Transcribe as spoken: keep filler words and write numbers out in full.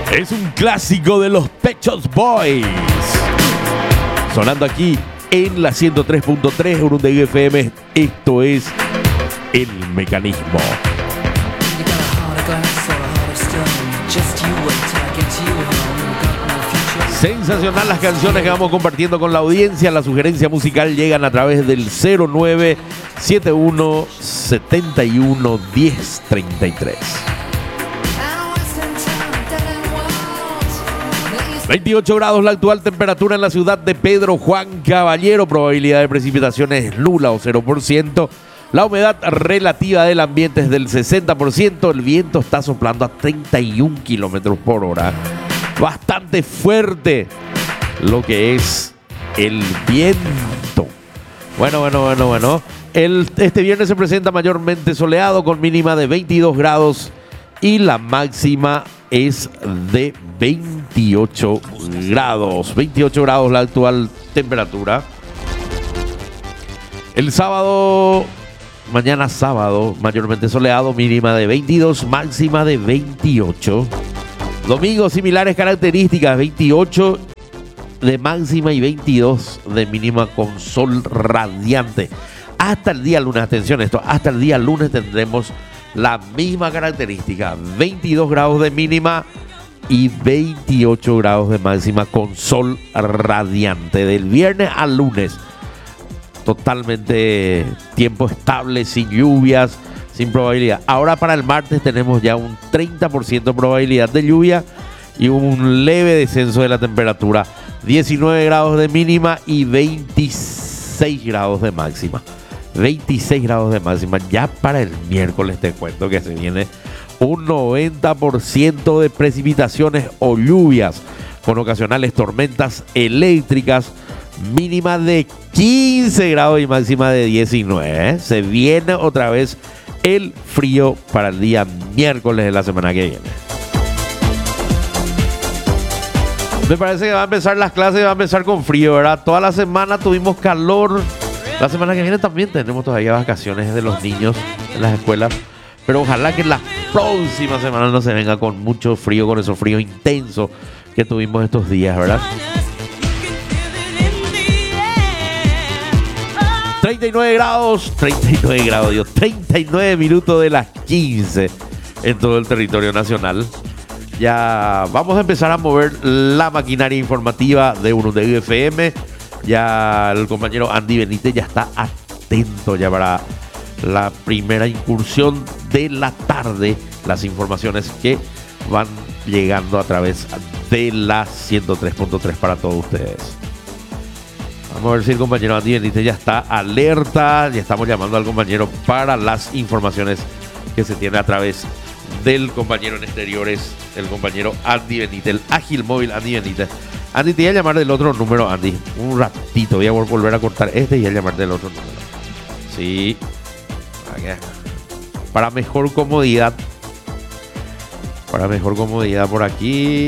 Es un clásico de los Pet Shop Boys. Sonando aquí en la ciento tres punto tres Urundegui F M. Esto es El Mecanismo. Sensacional las canciones que vamos compartiendo con la audiencia. La sugerencia musical llegan a través del cero nueve siete uno siete uno uno cero tres tres. veintiocho grados la actual temperatura en la ciudad de Pedro Juan Caballero. Probabilidad de precipitaciones nula o cero por ciento. La humedad relativa del ambiente es del sesenta por ciento. El viento está soplando a treinta y un kilómetros por hora. Bastante fuerte lo que es el viento. Bueno, bueno, bueno, bueno. El, este viernes se presenta mayormente soleado con mínima de veintidós grados y la máxima es de veintiocho grados. veintiocho grados la actual temperatura. El sábado, mañana sábado, mayormente soleado, mínima de veintidós, máxima de veintiocho. Domingo, similares características, veintiocho de máxima y veintidós de mínima con sol radiante. Hasta el día lunes, atención esto, hasta el día lunes tendremos la misma característica, veintidós grados de mínima y veintiocho grados de máxima con sol radiante. Del viernes al lunes, totalmente tiempo estable, sin lluvias, sin probabilidad. Ahora para el martes tenemos ya un treinta por ciento de probabilidad de lluvia y un leve descenso de la temperatura. diecinueve grados de mínima y veintiséis grados de máxima. veintiséis grados de máxima. Ya para el miércoles te cuento que se viene un noventa por ciento de precipitaciones o lluvias con ocasionales tormentas eléctricas, mínima de quince grados y máxima de diecinueve. Se viene otra vez el frío para el día miércoles de la semana que viene. Me parece que va a empezar las clases, va a empezar con frío, ¿verdad? Toda la semana tuvimos calor. La semana que viene también tenemos todavía vacaciones de los niños en las escuelas. Pero ojalá que la próxima semana no se venga con mucho frío, con esos fríos intensos que tuvimos estos días, ¿verdad? treinta y nueve grados, treinta y nueve grados, Dios, treinta y nueve minutos de las quince en todo el territorio nacional. Ya vamos a empezar a mover la maquinaria informativa de Urundegui F M. Ya el compañero Andy Benítez ya está atento ya para la primera incursión de la tarde. Las informaciones que van llegando a través de la ciento tres punto tres para todos ustedes. Vamos a ver si el compañero Andy Benítez ya está alerta. Ya estamos llamando al compañero para las informaciones que se tiene a través del compañero en exteriores, el compañero Andy Benítez, el ágil móvil Andy Benítez. Andy, te voy a llamar del otro número, Andy. Un ratito, voy a volver a cortar este y a llamar del otro número. Sí. Para mejor comodidad. Para mejor comodidad por aquí.